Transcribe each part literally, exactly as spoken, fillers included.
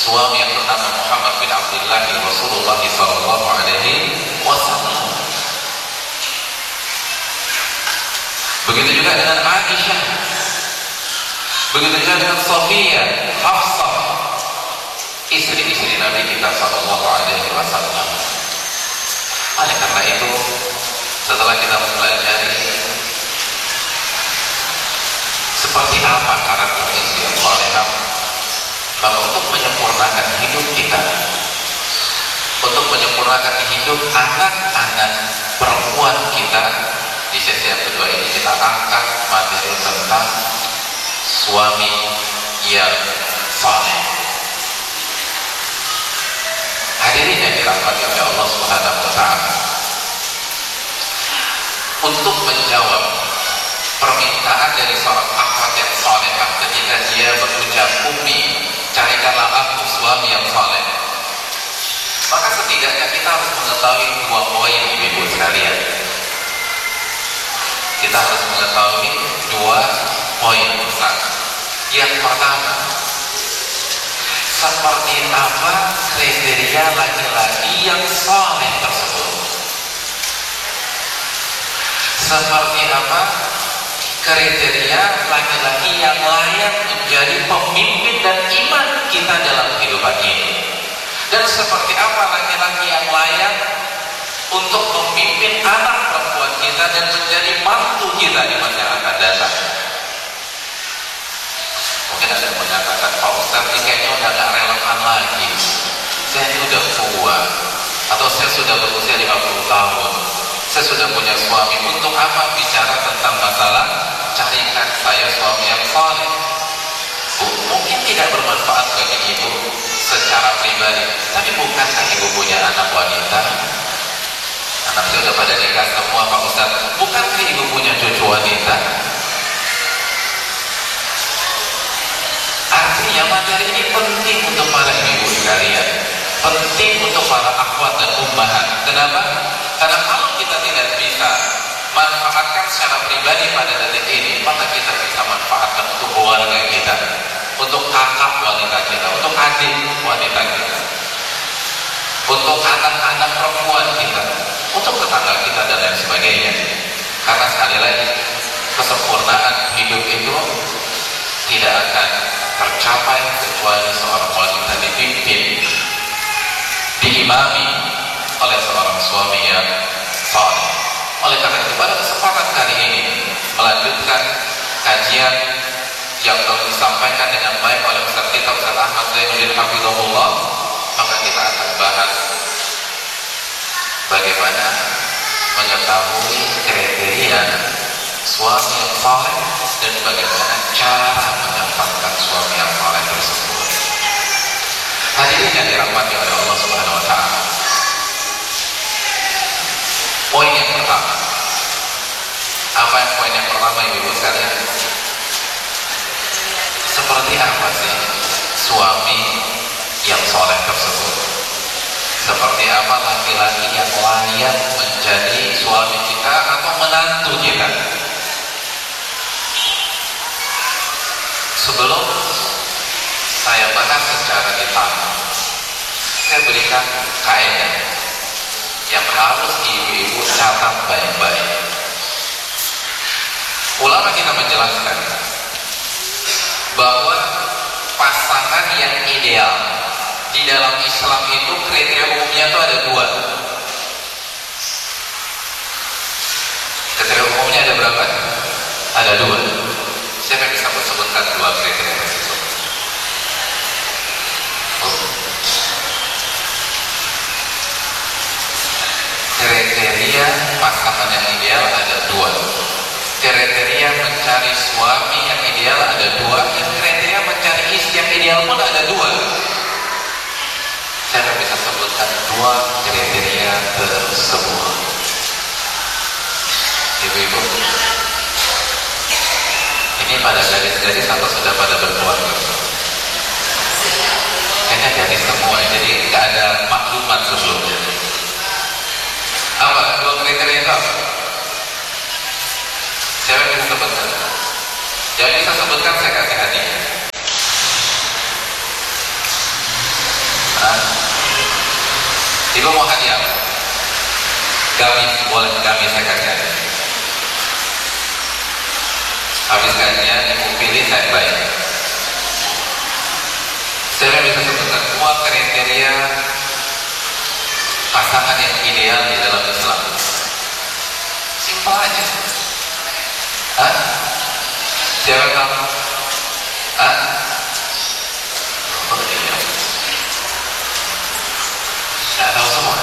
suami yang bernama Muhammad bin Abdullah Rasulullah sallallahu alaihi wasallam. Begitu juga dengan Aisyah, begitu juga dengan Sofia, Hafsah, istri-istri Nabi kita sallallahu alaihi wasallam. Oleh karena itu, setelah kita mempelajari seperti apa karakter istri yang salehah, maka untuk menyempurnakan hidup kita, untuk menyempurnakan hidup anak-anak perempuan kita, di sesi yang kedua ini kita angkat materi tentang suami yang saleh. Hadirin yang dirahmati oleh Allah Subhanahu wa taala, untuk menjawab permintaan dari seorang akhwat yang salehah ketika dia berucap, "Ummi, carikanlah aku suami yang saleh," maka setidaknya kita harus mengetahui dua poin, ibu-ibu sekalian. Kita harus mengetahui dua poin besar. Yang pertama, seperti apa kriteria laki-laki yang saleh tersebut? Seperti apa kriteria laki-laki yang layak menjadi pemimpin dan imam kita dalam kehidupan ini? Dan seperti apa laki-laki yang layak untuk memimpin anak perempuan kita dan menjadi mantu kita di masa yang akan datang? Mungkin ada yang mengatakan, "Pak Ustaz, ini kayaknya udah gak relevan lagi. Saya ini udah tua, atau saya sudah berusia lima puluh tahun. Saya sudah punya suami. Untuk apa bicara tentang masalah carikan saya suami yang saleh?" Mungkin tidak bermanfaat bagi ibu secara pribadi, tapi bukankah ibu punya anak wanita? Anak saya sudah pada nikah semua, Pak Ustaz. Bukankah ibu punya cucu wanita? Artinya materi ini penting untuk para ibu sekalian, penting untuk para akhwat dan ummahat. Kenapa? Karena kalau kita tidak bisa manfaatkan secara pribadi pada detik ini, maka kita bisa manfaatkan untuk keluarga kita, untuk kakak wanita kita, untuk adik wanita kita, untuk anak-anak perempuan kita, untuk tetangga kita dan lain sebagainya. Karena sekali lagi, kesempurnaan hidup itu tidak akan tercapai kecuali seorang wanita dipimpin, diimami oleh seorang suami yang saleh. Oleh karena itu, pada kesempatan kali ini melanjutkan kajian yang telah disampaikan dengan baik oleh Ustaz kita Ustaz Ahmad Zainuddin Hafizahullah, maka kita akan bahas bagaimana mengetahui kriteria suami yang saleh dan bagaimana cara mendapatkan suami yang saleh tersebut. Hadirin yang dirahmati oleh Allah Subhanahu wa taala, poin yang pertama, apa yang poin yang pertama ibu sekalian? Seperti apa sih suami yang saleh tersebut? Seperti apa laki-laki yang layak menjadi suami kita atau menantu kita? Sebelum saya bahas secara detail, saya berikan kaidah yang harus ibu-ibu catat baik-baik. Ulama kita menjelaskan bahwa pasangan yang ideal di dalam Islam itu kriteria umumnya itu ada dua. Kriteria umumnya ada berapa? Ada dua. Siapa yang bisa sebutkan dua kriteria tersebut? Kriteria pasangan yang ideal ada dua. Kriteria mencari suami yang ideal ada dua. Dan kriteria mencari istri yang ideal pun ada dua. Saya bisa sebutkan dua kriteria tersebut. Ibu-ibu, ini pada gadis-gadis atau sudah pada berkeluarga? Kayaknya gadis semua, jadi nggak ada maklumat sebelumnya. Apa dua kriteria itu? Apa? Siapa yang bisa sebutkan? Jangan bisa sebutkan, saya kasih hadiah. gamis, boleh gamis saya kasih. Habis kajian ibu pilih, saya baik. Saya bisa sebutkan semua kriteria pasangan yang ideal di dalam Islam. Simpel aja. Hah? Siapa kamu? Hah? Oh iya. Saya tahu semua.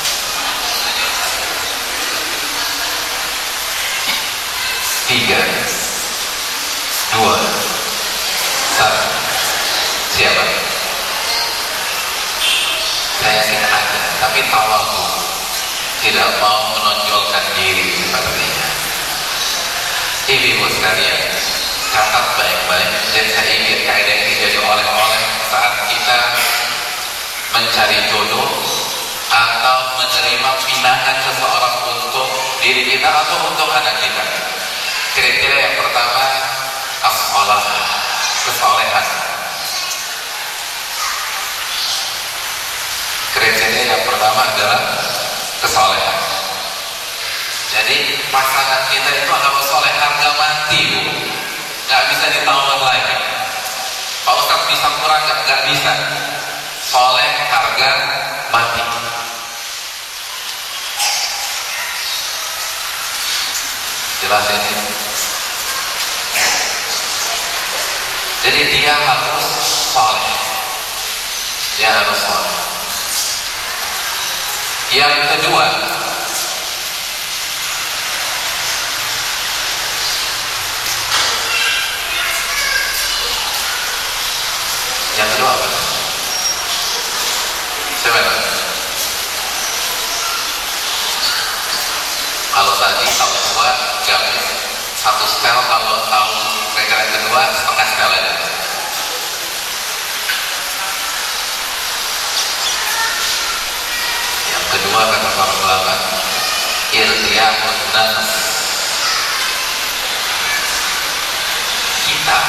Tiga, dua, satu. Siapa? Saya yakin ada, tapi tawabu, tidak mau menonjolkan diri sepertinya. Ibu-ibu sekalian, catat baik-baik, dan saya ingin kaidah ini jadi oleh-oleh saat kita mencari jodoh atau menerima pinangan seseorang untuk diri kita atau untuk anak kita. Kriteria yang pertama, as-shalah, kesolehan. Kriteria yang pertama adalah kesolehan. Jadi pasangan kita itu harus soleh, harga mati, Bu. Gak bisa ditawar lagi. Pak Ustadz bisa kurang gak? Gak bisa. Soleh harga mati. Jelas ini. Jadi dia harus soleh. Dia harus soleh. Yang kedua, yang kedua apa? Siapa? Kalau tadi tahun kedua gamis satu setel, kalau tahun kriteria kedua setengah setel aja. Yang kedua kata para ulama, irtiyamun nafs. Kita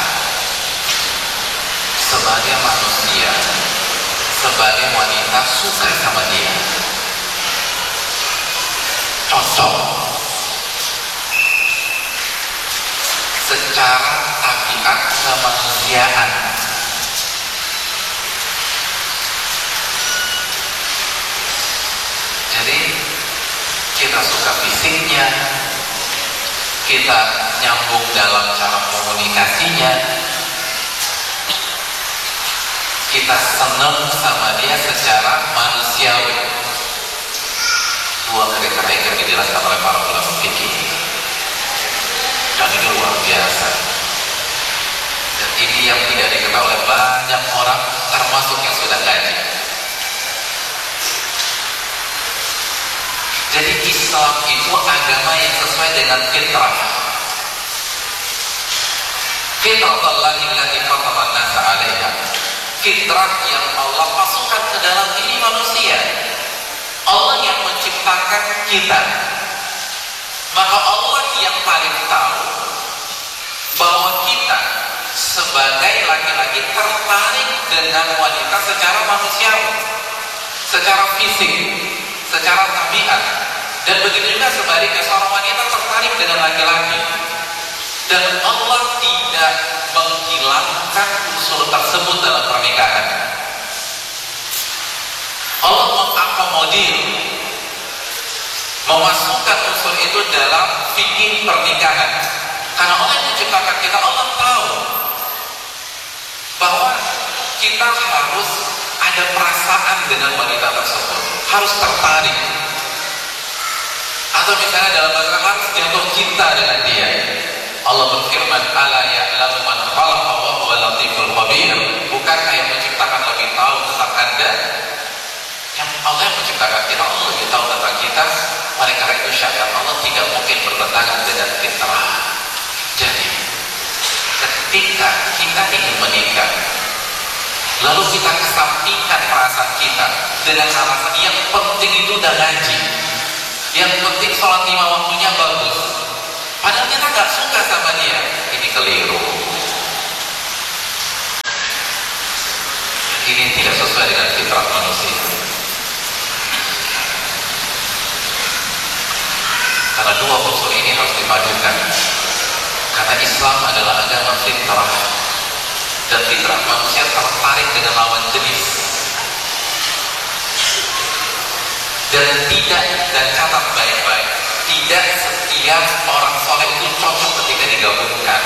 sebagai manusia, sebagai wanita suka sama dia, cocok secara tabiat kemanusiaan. Jadi kita suka fisiknya, kita nyambung dalam cara komunikasinya, kita senang sama dia secara manusiawi. Dua kriteria yang dijelaskan oleh para ulama fikih, dan ini luar biasa. Dan ini yang tidak diketahui oleh banyak orang, termasuk yang sudah ngaji. Jadi Islam itu agama yang sesuai dengan fitrah. Fitrah Allah allati fatara an-nasa 'alaiha. Fitrah yang Allah masukkan ke dalam diri manusia. Allah yang menciptakan kita. Maka Allah yang paling tahu bahwa kita sebagai laki-laki tertarik dengan wanita secara manusiawi, secara fisik, secara tabiat. Dan begitu juga sebaliknya, seorang wanita tertarik dengan laki-laki. Dan Allah tidak menghilangkan unsur tersebut dalam pernikahan. Allah mengakomodir, memasukkan unsur itu dalam fikih pernikahan. Karena Allah yang menciptakan kita, Allah tahu bahwa kita harus ada perasaan dengan wanita tersebut, harus tertarik. Atau misalnya dalam bahasa harus jatuh cinta dengan dia. Allah berfirman, "Ala ya'lamu man khalaqa wa huwa latiful khabir." Bukankah yang menciptakan lebih tahu tentang Anda? Yang Allah yang menciptakan kita, Allah lebih tahu tentang kita. Oleh karena itu syariat Allah tidak mungkin bertentangan dengan fitrah. Jadi, ketika kita ingin menikah, lalu kita kesampingkan perasaan kita dengan alasan yang penting itu udah ngaji, yang penting sholat lima waktunya bagus, padahal kita gak suka sama dia, ini keliru. Ini tidak sesuai dengan fitrah manusia. Kedua unsur ini harus dipadukan, karena Islam adalah agama fitrah, dan fitrah manusia tertarik dengan lawan jenis. Dan tidak, dan catat baik-baik, tidak setiap orang soleh itu cocok ketika digabungkan.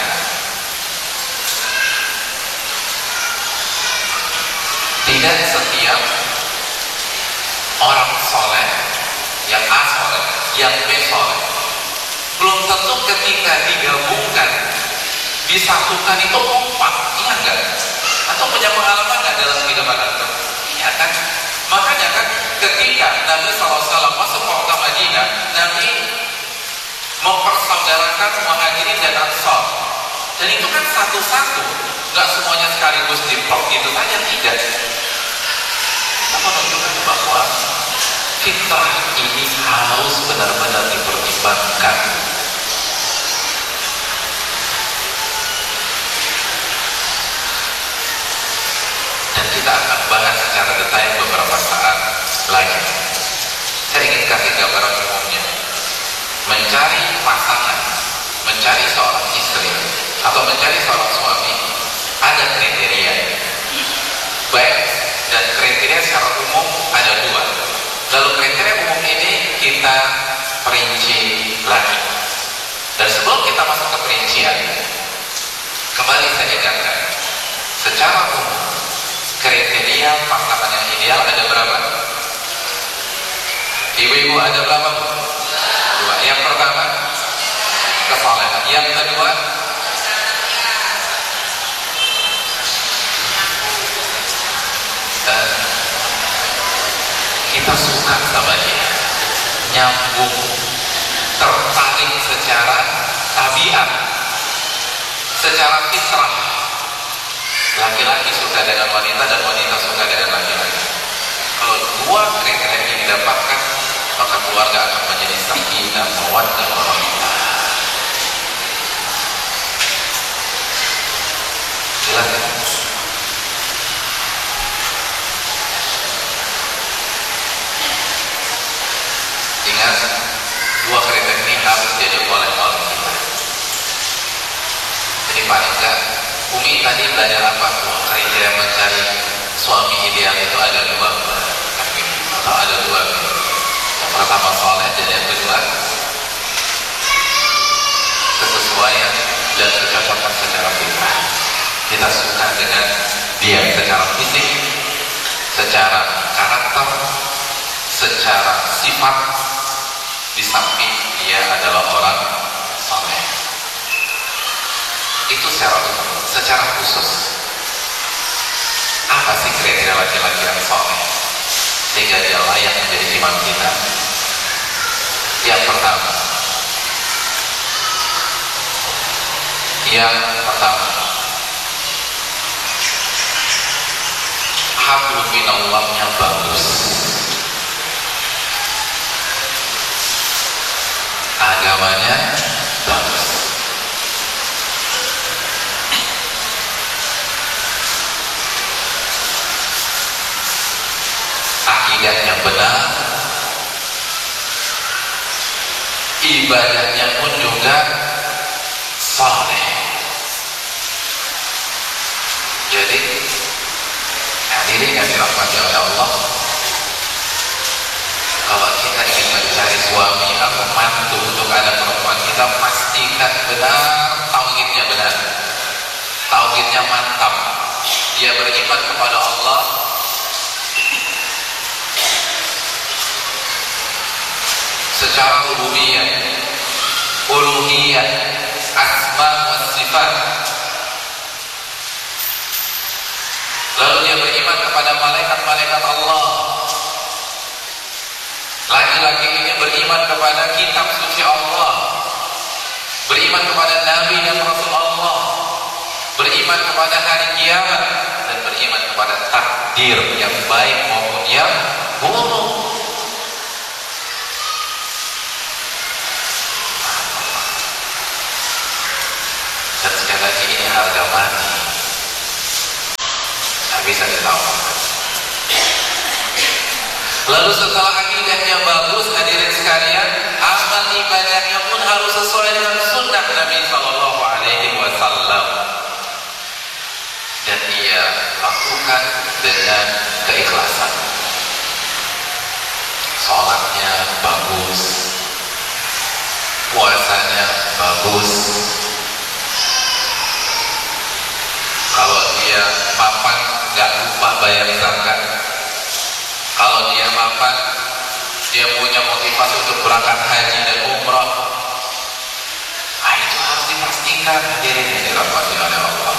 Tidak setiap orang soleh, yang A soleh, yang B soleh, belum tentu ketika digabungkan, disatukan itu kompak, iya enggak? Atau punya pengalaman enggak dalam kehidupan antum? Iya kan? Makanya kan ketika Nabi shallallahu alaihi wasallam masuk kota Madinah, Nabi mempersaudarakan Muhajirin dan Ansor, dan itu kan satu-satu, nggak semuanya sekaligus diplok gitu saja, tidak. Kita menunjukkan bahwa fitrah ini harus benar-benar dipertimbangkan. Dan kita akan bahas secara detail beberapa saat lagi. Saya ingin kasih gambaran umumnya. Mencari pasangan, mencari seorang istri, atau mencari seorang suami, ada kriteria. Baik, dan kriteria secara umum ada dua. Lalu kriteria umum ini kita perinci lagi. Dan sebelum kita masuk ke perincian, kembali saya ingatkan, secara umum kriteria pasangan yang ideal ada berapa? Ibu-ibu ada berapa? Dua. Yang pertama, kesolehan. Yang kedua, dan kita suka sama dia, nyambung, tertarik secara tabiat, secara fitrah. Laki-laki suka dengan wanita dan wanita suka dengan laki-laki. Kalau dua kriteria ini didapatkan, maka keluarga akan menjadi sakinah, mawaddah, warahmah. Jelas ya? Ingat, dua kriteria ini harus jadi oleh-oleh kita. Jadi paling enggak, Umi tadi belajar apa? Kriteria mencari suami ideal itu ada dua, atau ada dua. Yang pertama soleh, dan yang kedua kesesuaian dan kecocokan secara fitrah. Kita suka dengan dia secara fisik, secara karakter, secara sifat, di samping dia adalah orang soleh. Itu secara umum. Secara khusus, apa sih kriteria laki-laki yang soleh sehingga dia layak menjadi imam kita? Yang pertama, yang pertama, hablum minallahnya bagus, agamanya bagus, akidahnya benar, ibadahnya pun juga saleh. Jadi hadirin yang dirahmati oleh Allah, kalau kita ingin mencari suami atau mantu untuk anak perempuan kita, pastikan benar tauhidnya benar, tauhidnya mantap, dia beriman kepada Allah, secara rububiyah, uluhiyah, asma wa sifat. Lalu dia beriman kepada malaikat-malaikat Allah. Laki-laki ini beriman kepada kitab suci Allah, beriman kepada Nabi dan Rasul Allah, beriman kepada hari kiamat, dan beriman kepada takdir yang baik maupun yang buruk. Dan sekali lagi ini harga mati, tak bisa ditawar. Lalu setelah akidahnya bagus, hadirin sekalian, amal ibadahnya lakukan dengan keikhlasan. Sholatnya bagus, puasanya bagus. Kalau dia mapan nggak lupa bayar zakat. Kalau dia mapan, dia punya motivasi untuk berangkat haji dan umrah. Nah, itu harus dipastikan hadirin yang dirahmati oleh Allah.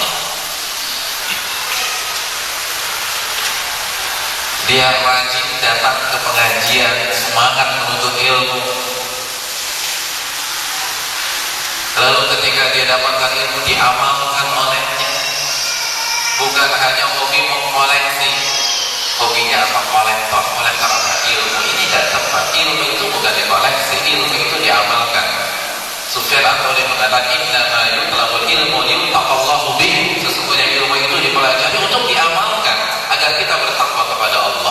Dia rajin datang ke pengajian, semangat menuntut ilmu. Lalu ketika dia dapatkan ilmu, diamalkan olehnya. Bukan hanya hobi mengkoleksi. Hobinya apa? Kolektor. Kolektor apa? Ilmu. Ini tidak tepat. Ilmu itu bukan dikoleksi, ilmu itu diamalkan. Sufyan Ats-Tsauri mengatakan, innama yutlabul ilmu yuttaqallahu bih. Sesungguhnya ilmu itu dipelajari untuk diamalkan agar kita bertakwa kepada Allah.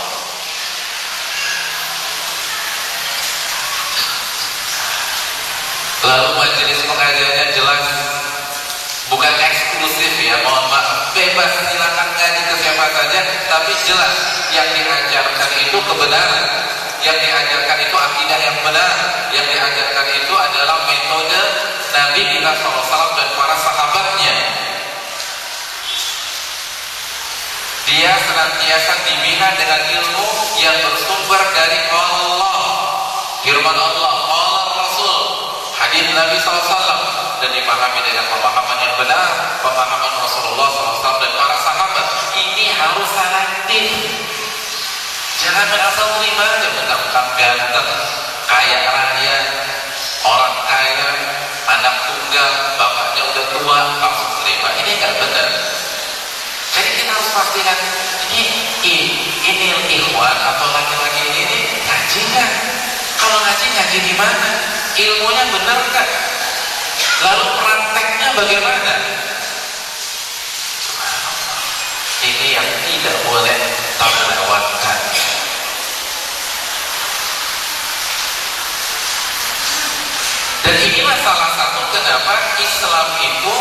Lalu majelis pengajiannya jelas, bukan eksklusif ya, mohon maaf, bebas silakan ngaji ke siapa saja, tapi jelas yang diajarkan itu kebenaran, yang diajarkan itu akidah yang benar, yang diajarkan itu adalah metode Nabi kita shallallahu alaihi wasallam dan para sahabatnya. Dia senantiasa dibina dengan ilmu yang bersumber dari Allah, firman Allah, Allah Rasul, hadis Nabi shallallahu alaihi wasallam, dan dipahami dengan pemahaman yang benar, pemahaman Rasulullah shallallahu alaihi wasallam dan para sahabat. Ini harus selektif. Jangan asal terima aja mentang-mentang ganteng, kaya raya, orang kaya, anak tunggal, bapaknya udah tua, langsung terima. Ini nggak benar. Jadi kita harus pastikan ini ini ikhwan atau laki-laki ini, ini ngaji nggak? Kalau ngaji ngaji di mana? Ilmunya benar nggak? Lalu prakteknya bagaimana? Ini yang tidak boleh terlewatkan. Dan inilah salah satu kenapa Islam itu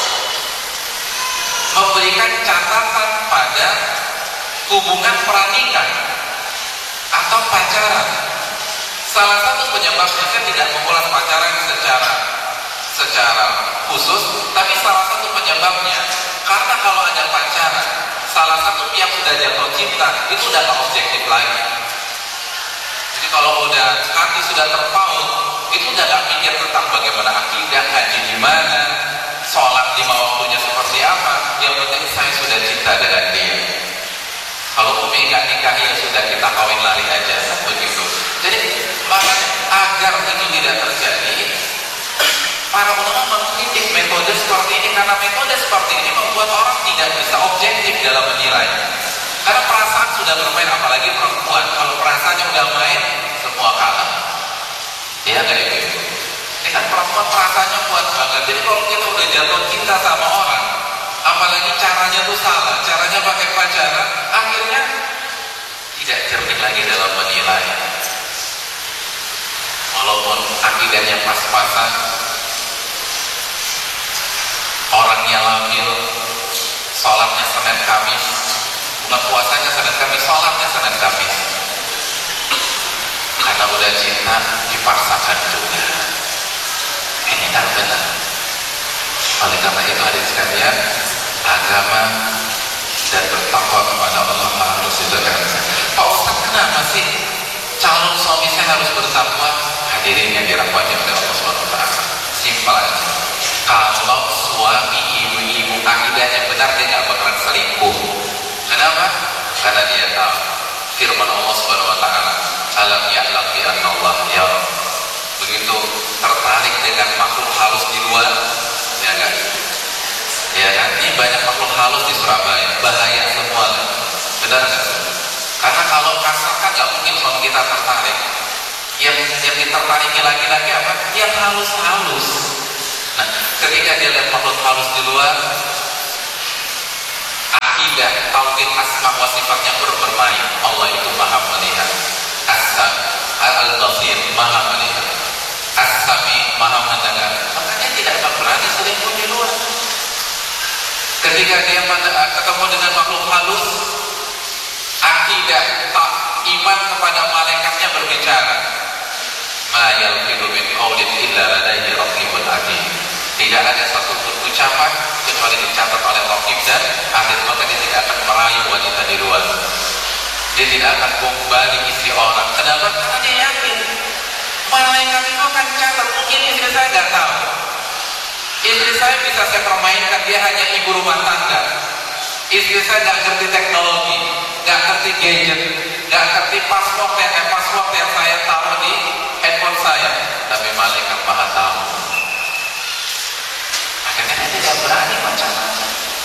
memberikan catatan pada hubungan pernikah atau pacaran. Salah satu penyebabnya, saya tidak mengulas pacaran secara secara khusus, tapi salah satu penyebabnya karena kalau ada pacaran, salah satu pihak sudah jatuh cinta, itu udah gak objektif lagi. Jadi kalau udah hati sudah terpaut, itu udah gak mikir tentang bagaimana akidah, haji di mana, sholat lima waktunya seperti apa. Yang penting saya sudah cinta dengan dia. Kalau umi gak nikah, ya sudah, kita kawin lari aja, begitu. Jadi makanya agar itu tidak terjadi, para ulama mengkritik metode seperti ini, karena metode seperti ini membuat orang tidak bisa objektif dalam menilai. Karena perasaan sudah bermain, apalagi perempuan. Kalau perasaannya udah main, semua kalah. Ya kayak gitu. Ini kan perempuan perasaannya kuat banget. Jadi kalau kita udah jatuh cinta sama orang, apalagi caranya tuh salah, caranya pakai pacaran, akhirnya tidak jernih lagi dalam menilai. Walaupun akidahnya pas-pasan, orangnya labil, sholatnya Senin Kamis, bukan puasanya Senin Kamis, sholatnya Senin Kamis. Karena udah cinta, dipaksakan juga. Ini tak benar. Oleh karena itu hadirin sekalian, agama dan bertakwa kepada Allah harus ditegakkan. Pak Ustaz, kenapa sih calon suami saya harus bertakwa? Hadirin yang dirahmati oleh Allah subhanahu wa taala, simpel aja. Kalau suami ibu-ibu akidahnya benar, dia nggak bakalan selingkuh. Kenapa? Karena dia tahu firman Allah subhanahu wa taala, alam ya'lam bi anna Allah yara. Begitu tertarik dengan makhluk halus di luar, ya kan? Ya kan? Ini banyak makhluk halus di Surabaya, bahaya semua. Benar nggak? Karena kalau kasar kan nggak mungkin suami kita tertarik. Yang yang ditertariki laki-laki apa? Yang halus-halus. Nah, ketika dia lihat makhluk halus di luar, akidah tauhid asma wa sifatnya bermain. Allah itu maha melihat. As-sam al-basir, maha melihat. As-sami, maha mendengar. Makanya tidak akan berani selingkuh di luar. Ketika Ketika dia ketemu dengan makhluk halus, akidah tak iman kepada malaikatnya berbicara, ma yalfidu min qaulin illa ladaihi raqibun atid. Tidak ada satu ucapan kecuali dicatat oleh Raqib dan Atid, maka dia tidak akan merayu wanita di luar. Dia tidak akan gombali istri orang. Kenapa? Karena dia yakin malaikat itu akan catat. Mungkin istri saya nggak tahu. Istri saya bisa saya permainkan, dia hanya ibu rumah tangga. Istri saya nggak ngerti teknologi, nggak ngerti gadget, nggak ngerti password yang eh, password yang saya taruh di handphone saya. Tapi malaikat maha tahu. Akhirnya dia tidak berani macam-macam.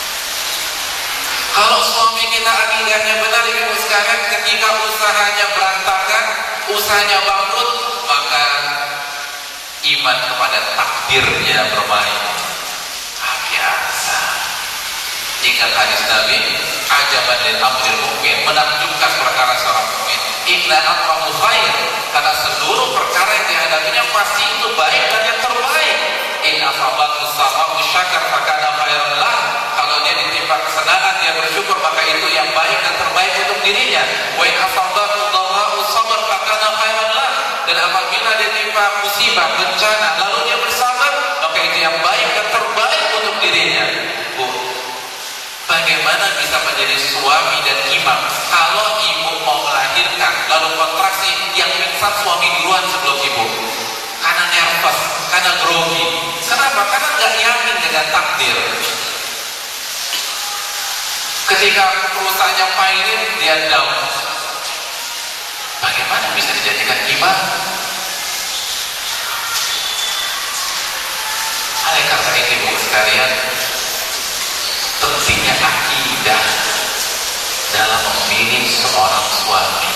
Kalau suami kita akidahnya benar, ibu sekalian, ketika usahanya berantakan, usahanya bangkrut, maka iman kepada takdirnya bermain. Ah, biasa. Ingat hadis Nabi, ajaban lil amril mu'min, menakjubkan perkara seorang mukmin. Inna amrahu khair, karena seluruh perkara yang dihadapinya pasti itu baik dan yang terbaik. In asabahu sarra'u syakar fakana khairan lah. Kalau dia ditimpa kesenangan, dia bersyukur, maka itu yang baik dan terbaik untuk dirinya. Wa in asabahu dharra'u sabar fakana khairan lah. Dan apabila dia ditimpa musibah, bencana, lalu dia bersabar, maka itu yang baik dan terbaik untuk dirinya. Bu, bagaimana bisa menjadi suami dan imam kalau ibu mau melahirkan lalu kontraksi, yang pingsan suami duluan sebelum ibu? Karena nervous, karena grogi. Kenapa? Karena nggak yakin dengan takdir. Ketika perusahaannya pailit, dia down. Bagaimana bisa dijadikan imam? Oleh karena itu, ibu sekalian, pentingnya akidah dalam memilih seorang suami.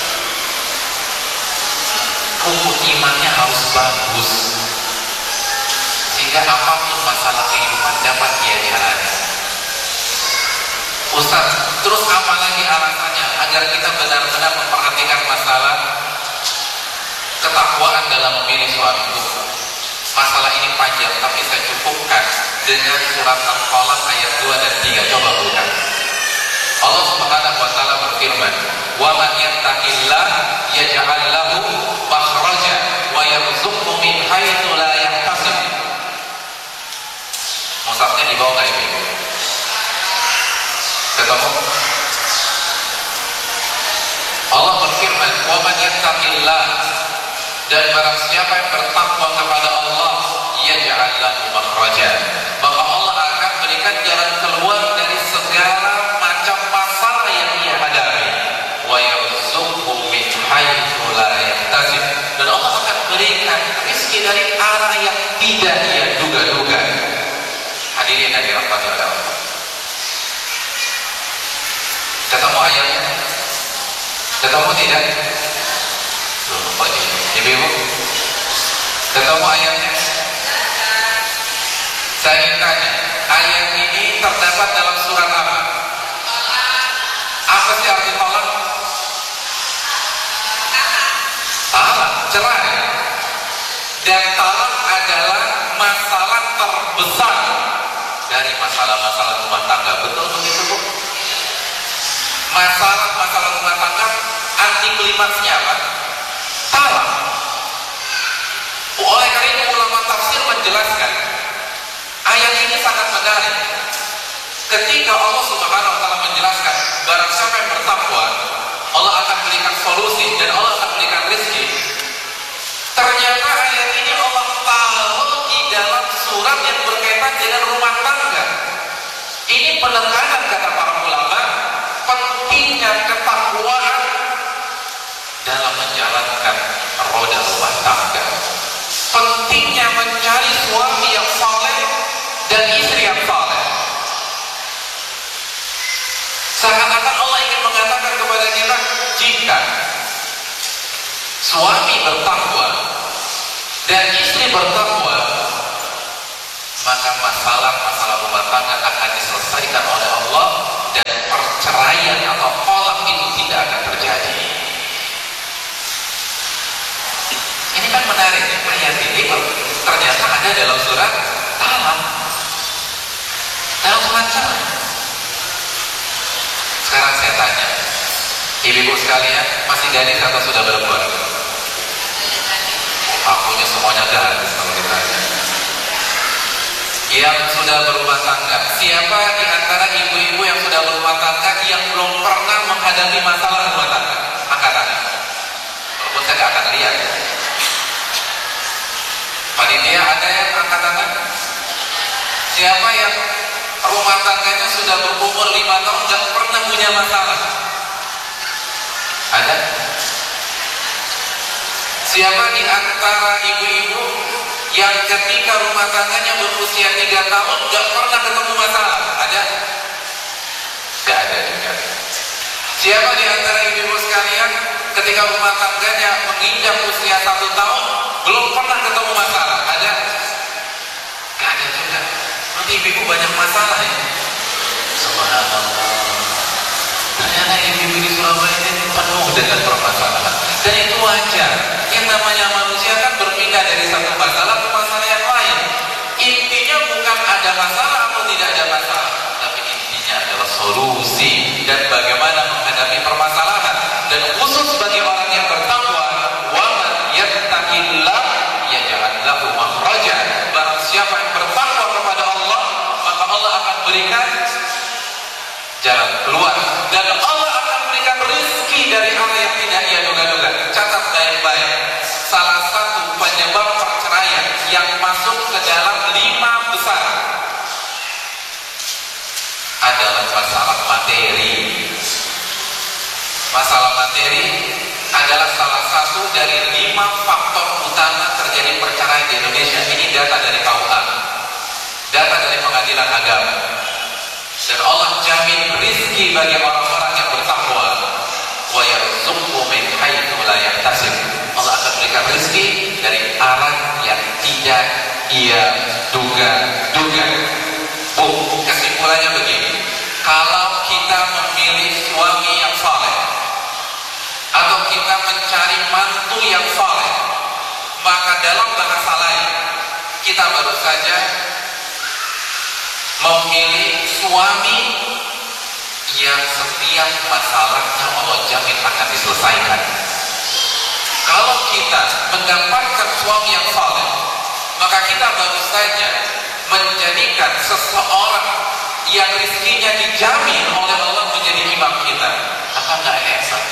Hukum imannya harus bagus, sehingga apapun masalah kehidupan dapat dia jalani. Ustaz, terus apa lagi alasannya agar kita benar-benar memperhatikan masalah ketakwaan dalam memilih suami? Masalah ini panjang, tapi saya cukupkan dengan surat Al-Falaq ayat dua dan tiga. Coba buka. Allah Subhanahu wa taala berfirman, "Wa man yattaqillah yaj'al lahu makhraja wa yarzuqhu min haitsu la yahtasib." Mushafnya di bawah ini. Ketemu? Allah berfirman, "Wa man yattaqillah," dan barang siapa yang bertakwa kepada Allah, yaj'al lahu makhraja, maka Allah akan berikan jalan keluar dari segala macam masalah yang ia hadapi. Wa yarzuqhu min haitsu la yahtasib, dan Allah akan berikan rezeki dari arah yang tidak ia duga-duga. Hadirin yang dirahmati oleh Allah. Ketemu ayatnya? Ketemu tidak? Lupa ibu-ibu. Ketemu ayatnya? Saya ingin tanya, ayat ini terdapat dalam surat apa? Apa sih arti tolak? Talak, cerai. Dan talak adalah masalah terbesar dari masalah-masalah rumah tangga. Betul begitu, Bu? Masalah-masalah rumah tangga, anti klimaksnya apa? Talak. Oleh karena itu ulama tafsir menjelaskan ayat ini sangat menarik. Ketika Allah Subhanahu wa taala menjelaskan barang siapa yang bertakwa, Allah akan berikan solusi dan Allah akan berikan rezeki. Ternyata ayat ini Allah taruh di dalam surat yang berkaitan dengan rumah tangga. Ini penekanan, kata para ulama, pentingnya ketakwaan dalam menjalankan roda rumah tangga. Pentingnya mencari suami yang saleh dan istri yang saleh. Seakan-akan Allah ingin mengatakan kepada kita, jika suami bertakwa dan istri bertakwa, maka masalah-masalah rumah tangga akan diselesaikan oleh Allah dan perceraian atau talak itu tidak akan terjadi. Ini kan menarik, ayat ini ternyata ada dalam surat talak, dalam surat cerai. ibu sekalian, masih gadis atau sudah berkeluarga? Akunya semuanya gadis kalau ditanya. Yang sudah berumah tangga, siapa di antara ibu-ibu yang sudah berumah tangga yang belum pernah menghadapi masalah rumah tangga? Angkat tangan. Walaupun saya gak akan lihat. Panitia ada yang angkat tangan? Siapa yang rumah tangganya sudah berumur lima tahun gak pernah punya masalah? Ada? Siapa di antara ibu-ibu yang ketika rumah tangganya berusia tiga tahun gak pernah ketemu masalah? Ada? Gak ada juga. Siapa di antara ibu-ibu sekalian ketika rumah tangganya menginjak usia satu tahun belum pernah ketemu masalah? Ada? Gak ada juga. Nanti ibu-ibu banyak masalah ya. Subhanallah. Ternyata ibu-ibu di Surabaya ini penuh dengan permasalahan. Dan itu wajar. Yang namanya manusia kan berpindah dari satu masalah ke masalah yang lain. Intinya bukan ada masalah atau tidak ada masalah, tapi intinya adalah solusi dan bagaimana menghadapi permasalahan. Dan khusus bagi orang yang bertakwa, wa man yattaqillah yaj'al lahu makhraja. Barang siapa yang bertakwa kepada Allah, maka Allah akan berikan jalan keluar, dan Allah akan berikan rezeki dari arah yang tidak ia duga-duga. Catat baik-baik, salah satu penyebab perceraian yang masuk ke dalam lima besar adalah masalah materi. Masalah materi adalah salah satu dari lima faktor utama terjadi perceraian di Indonesia. Ini data dari K U H, data dari Pengadilan Agama. Dan Allah jamin rizki bagi orang-orang yang bertakwa. Wa yarzuqhu min haitsu la yahtasib. Allah akan berikan rizki dari arah yang tidak ia duga-duga. Bu, kesimpulannya begini. Kalau kita memilih suami yang saleh atau kita mencari mantu yang saleh, maka dalam bahasa lain kita baru saja memilih suami yang setiap masalahnya Allah jamin akan diselesaikan. Kalau kita mendapatkan suami yang saleh, maka kita baru saja menjadikan seseorang yang rizkinya dijamin oleh Allah menjadi imam kita. Apa enggak hebat?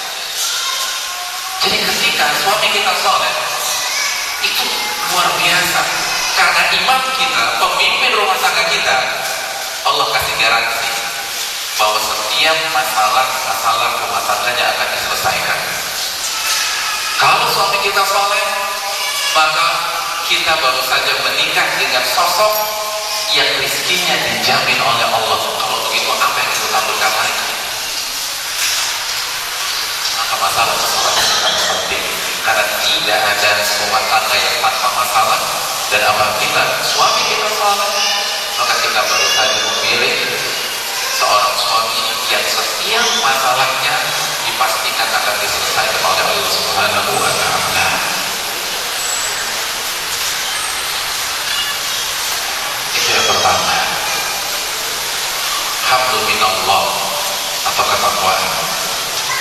Jadi ketika suami kita saleh, itu luar biasa. Karena imam kita, pemimpin rumah tangga kita, Allah kasih garansi bahwa setiap masalah-masalah rumah tangganya akan diselesaikan. Kalau suami kita saleh, maka kita baru saja menikah dengan sosok yang rizkinya dijamin oleh Allah. Kalau begitu apa yang kita tampilkan lagi? Maka masalah-masalah sangat penting, karena tidak ada rumah tangga yang tanpa masalah. Dan apabila suami kita saleh, maka kita baru saja memilih seorang suami yang setiap masalahnya dipastikan akan diselesaikan oleh Allah Subhanahu